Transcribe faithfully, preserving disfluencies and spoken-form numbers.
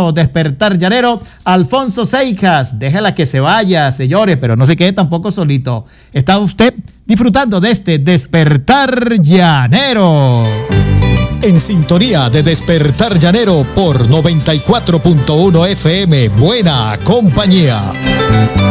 nuestro Despertar Llanero, Alfonso Seijas. Déjala que se vaya, señores, pero no se quede tampoco solito. Está usted disfrutando de este Despertar Llanero. En sintonía de Despertar Llanero por noventa y cuatro punto uno F M, Buena Compañía.